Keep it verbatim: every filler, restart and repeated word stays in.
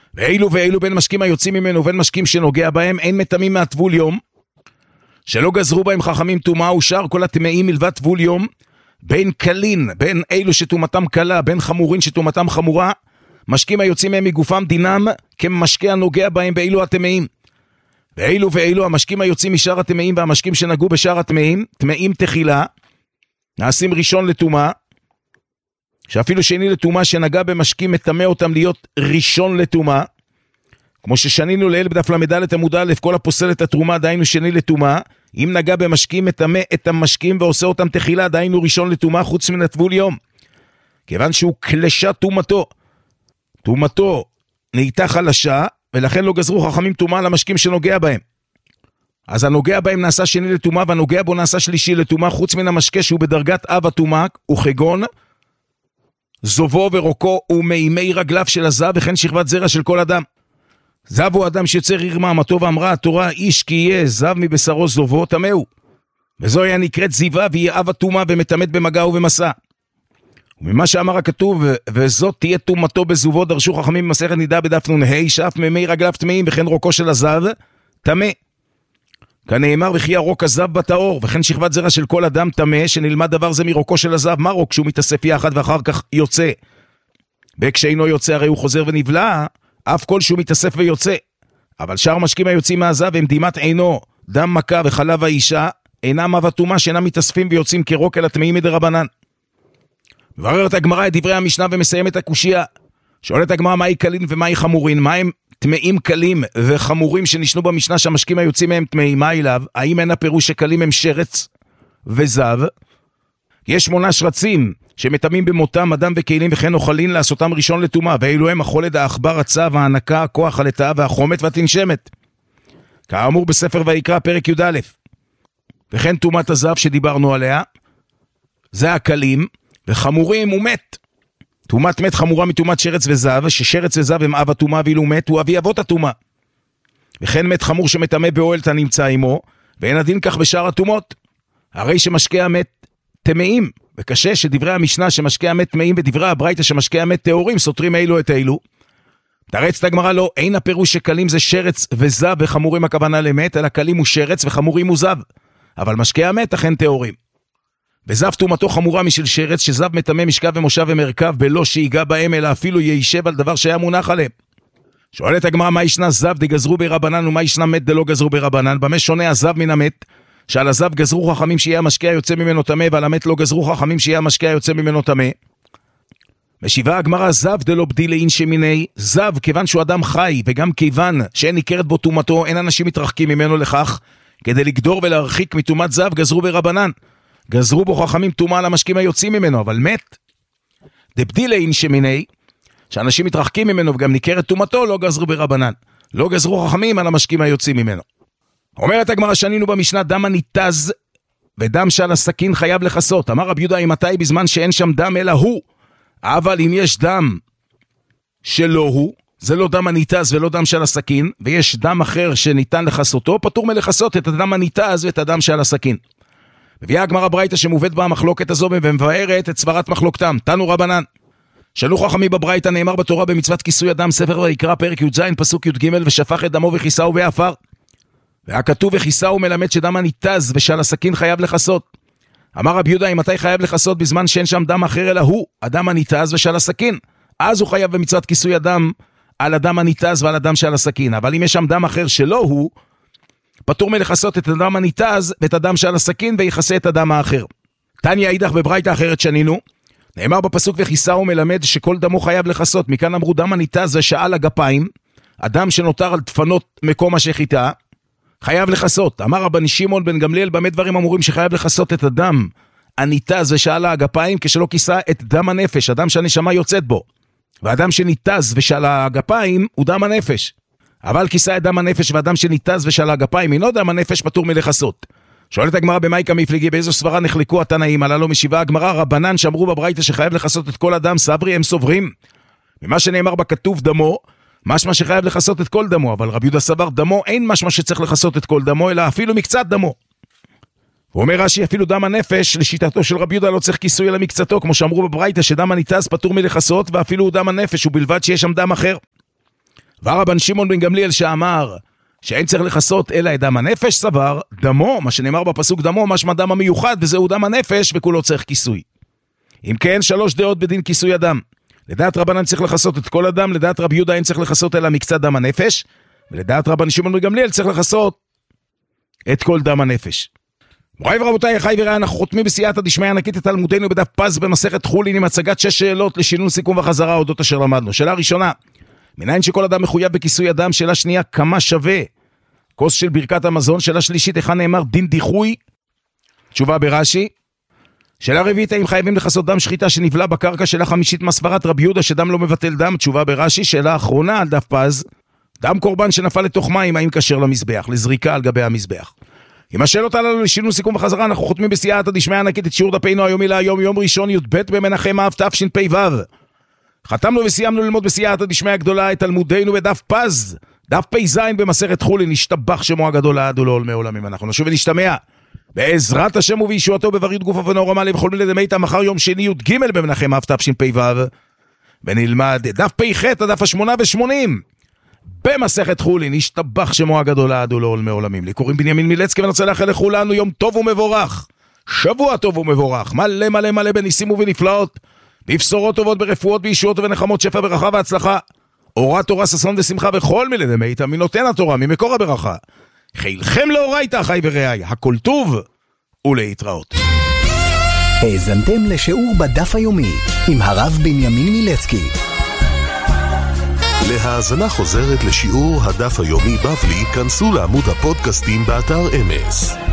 ואילו ואילו בין משקים היוצאים ממנו ובין משקים שנוגע בהם, אין מטמאים מהטבול יום, שלא גזרו בהם חכמים טומאה, ושאר כל הטמאים מלבד טבול יום, בין קלין, בין אילו שטומאתם קלה, בין חמורין שטומאתם חמורה, משקים היוצאים מהם מגופם דינם, כמשקה הנוגע בהם באילו הטמאים. ואילו ואילו המשקים היוצאים משאר הטמאים והמשקים שנגעו בשאר הטמאים, טמאים תחילה, נעשים ראשון לטומאה, שאפילו שני לטומאה שנגע במשקים מטמא אותם להיות ראשון לטומאה, כמו ששנינו לאל בדף למדלת עמוד א', כל הפוסל את התרומה דהיינו שני לטומאה, אם נגע במשקים מטמא את המשקים ועושה אותם תחילה דהיינו ראשון לטומאה חוץ מן הטבול יום, כיוון שהוא קלשה טומאתו, טומאתו נהייתה חלשה, ולכן לא גזרו חכמים טומאה למשקים שנוגע בהם. אז הנוגע בהם נעשה שני לטומאה, והנוגע בו נעשה שלישי לטומאה, חוץ מן המשקה שהוא בדרגת אב הטומאה, וכגון זובו ורוקו ומימי רגליו של הזב, וכן שכבת זרע של כל אדם. זב הוא אדם שיוצר עיר מאמתו, ואמרה התורה, איש כי יהיה זב מבשרו זובו, טמאו. וזו היה נקראת זיבה, והיא אב הטומאה ומטמאת במגע ובמסע. וממה שאמר הכתוב, וזאת תהיה טומאתו בזובו, דרשו חכמים במסכת נידה בדף נ"ה, שאף מימי רגליו טמאים, וכן רוקו של הזב, טמא. כנאמר, וכי הרוק הזב בטהור, וכן שכבת זרע של כל אדם טמא, שנלמד דבר זה מרוקו של הזב. מה רוק? שהוא מתאסף יחד ואחר כך יוצא. וכשאינו יוצא הרי הוא חוזר ונבלע, אף כל שהוא מתאסף ויוצא. אבל שאר משקים היוצאים מהזב הם דימת עינו, דם מכה וחלב האישה, אינם אב הטומאה שאינם מתאספים ויוצאים כרוק אל הטמאים מדרבנן. מבררת הגמרא את דברי המשנה ומסיימת הקושיה. שואלת הגמרא מהי קלין ומהי חמורין, מה הם טמאים קלים וחמורים שנשנו במשנה שהמשקים היוצאים מהם טמאים, מה אליו? האם אין הפירוש שקלים הם שרץ וזב? יש שמונה שרצים שמטמאים במותם אדם וכלים וכן אוכלין לעשותם ראשון לטומאה, ואילו הם החולד, העכבר, הצב, ההנקה, הכוח, הלטאה והחומת והתנשמת, כאמור בספר ויקרא פרק י"א. וכן טומאת הזב שדיברנו עליה, זה הקלים, וחמורים הוא מת. טומאת מת חמורה מטומאת שרץ וזב, ששרץ וזב הם אב הטומאה, ואילו מת הוא אבי אבות הטומאה. וכן מת חמור שמטמא באוהל הנמצא עמו, ואין הדין כך בשאר הטומאות. הרי שמשקי המת טמאים, וקשה שדברי המשנה שמשקי המת טמאים ודברי הברייתא שמשקי המת טהורים סותרים אילו את אילו. תרץ את הגמרא לא, אין הפירוש שקלים זה שרץ וזב וחמורים הכוונה למת, אלא קלים הוא שרץ וחמורים הוא זב. אבל משקי המת אכן טהורים. וזב טומאתו חמורה משל שרץ, שזב מטמא משכב ומושב ומרכב, בלא שיגע בהם, אלא אפילו יישב על דבר שהיה מונח עליהם. שואלת הגמרא, מה ישנה זב דגזרו ברבנן, ומה ישנה מת דלא גזרו ברבנן? במה שונה הזב מן המת? שעל הזב גזרו חכמים שיהיה המשקה היוצא ממנו טמא, ועל המת לא גזרו חכמים שיהיה המשקה היוצא ממנו טמא. משיבה הגמרא, זב דלא בדיל אין שמיני, זב כיוון שהוא אדם חי, וגם כיוון שאין ניכרת בו טומאתו, אין אנשים מתרחקים ממנו לכך, כדי לגדור ולהרחיק מטומאת זב גזרו ברבנן. גזרו בו חכמים טומאה למשקים היוצאים ממנו, אבל מת דבדיל אין שמיני, שאנשים מתרחקים ממנו וגם ניכרת טומאתו, לא גזרו ברבנן. לא גזרו חכמים על המשקים היוצאים ממנו. אומרת הגמרא, שנינו במשנה, דם הניתז ודם שעל הסכין חייב לחסות. אמר רבי יהודה, אם מתי בזמן שאין שם דם אלא הוא, אבל אם יש דם שלא הוא, זה לא דם הניתז ולא דם שעל הסכין, ויש דם אחר שניתן לחסותו, פטור מלחסות את הדם הניתז ואת הדם שעל הסכין. מביאה הגמרא ברייתא שמובאת בה המחלוקת הזו ומבארת את סברת מחלוקתם. תנו רבנן, שאלו חכמים בברייתא, נאמר בתורה במצוות כיסוי הדם, ספר ויקרא פרק י"ז פסוק י"ג, ושפך את דמו וכיסהו בעפר. והכתוב וכיסהו מלמד שדם הניתז ושעל הסכין חייב לחסות. אמר רבי יהודה, אם מתי חייב לחסות? בזמן שאין שם דם אחר אלא הוא, הדם הניתז ושעל הסכין. אז הוא חייב במצוות כיסוי הדם על הדם הניתז ועל הדם שעל הסכין. אבל אם יש שם דם אחר שלא הוא, פטור מלחסות את הדם הניתז ואת הדם שעל הסכין ויחסה את הדם האחר. תניא אידך בברייתא אחרת שנינו, נאמר בפסוק וכיסהו מלמד שכל דמו חייב לחסות. מכאן אמרו דם הניתז זה שעל הגפיים, הדם שנותר על דפנות מקום השחיטה, חייב לחסות. אמר רבן שמעון בן גמליאל, במה דברים אמורים שחייב לחסות את הדם הניתז ושעל הגפיים, כשלא כיסה את דם הנפש, הדם שהנשמה יוצאת בו. והדם שניתז ושעל הגפיים הוא דם הנפש. אבל כיסה את דם הנפש והדם שניתז ושעל הגפיים אינו דם הנפש, פטור מלחסות. שואלת הגמרא, במאי מפלגי, באיזו סברה נחלקו התנאים? עלה לו משיבה הגמרא, רבנן שאמרו בברייתא שחייב לחסות את כל הדם, סברי הם סוברים ממה שנאמר בכתוב דמו, משמע שחייב לחסות את כל דמו, אבל רבי יהודה סבר דמו אין משמע שצריך לחסות את כל דמו, אלא אפילו מקצת דמו. הוא אומר רש"י, אפילו דם הנפש לשיטתו של רבי יהודה לא צריך כיסוי אלא מקצתו, כמו שאמרו בברייתא שדם הניתז פטור מלחסות, ואפילו דם הנפש ובלבד שיש שם דם אחר. ורבן שמעון בן גמליאל שאמר שאין צריך לחסות אלא את דם הנפש, סבר דמו, מה שנאמר בפסוק דמו, משמע דם המיוחד, וזהו דם הנפש, וכולו צריך כיסוי. אם כן, שלוש דעות בדין כיסוי הדם. לדעת רבנן צריך לחסות את כל הדם, לדעת רבי יהודה אין צריך לחסות אלא מקצת דם הנפש, ולדעת רבן שמעון בן גמליאל צריך לחסות את כל דם הנפש. מוריי ורבותיי, אחי ורעי, אנחנו חותמים בסייעתא דשמיא ענקית את תלמודנו בדף פז במסכת חולין עם הצגת שש שאלות לשינון סיכום וחזרה אודות אשר למדנו. שאלה ראשונה, מניין שכל אדם מחויב בכיסוי הדם? שאלה שנייה, כמה שווה כוס של ברכת המזון? שאלה שלישית, היכן נאמר דין דיחוי? תשובה ברש"י. שאלה רביעית, האם חייבים לחסות דם שחיטה שנבלע בקרקע? שאלה חמישית, מסברת רבי יהודה שדם לא מבטל דם? תשובה ברש"י. שאלה אחרונה על דף פז, דם קורבן שנפל לתוך מים, האם כשר למזבח, לזריקה על גבי המזבח? עם השאלות הללו לשינון סיכום וחזרה, אנחנו חותמים בסייעתא דשמיא ענקית את שיעור דפנו היומי להיום, יום ראשון י"ב במנחם אב תשפ"ו. חתמנו וסיימנו ללמוד בסייעתא דשמיא הגדולה את תלמודנו בדף פז, דף פ"ז במסכת חולין, נשתבח שמו הגדול לעד ולעולמי עולמים. אנחנו נשוב ונשתמע בעזרת השם ובישועתו בברית גוף ונאור עמלי וכל מילי דמיתא מחר יום שני י"ג במנחם אב תשפ"ו, ונלמד דף פ"ח, הדף השמונה ושמונים במסכת חולין, נשתבח שמו הגדול לעד ולעולמי עולמים. לי קוראים בנימין מילצקי, ונרצה לאחל לכולנו יום טוב ומבורך, שבוע טוב ומבורך, מלא מלא מלא בניסים ובנפלאות, בבשורות טובות, ברפואות, בישועות ונחמות, שפע ברכה והצלחה, אורה תורה ששון ושמחה וכל מילי דמיתא מנותן התורה, ממקור הברכה. חילכם לאורייתא אחי ורעי, הכל טוב ולהתראות. האזנתם לשיעור בדף היומי עם הרב בנימין מילצקי. להאזנה חוזרת לשיעור הדף היומי בבלי, כנסו לעמוד הפודקאסטים באתר אמס.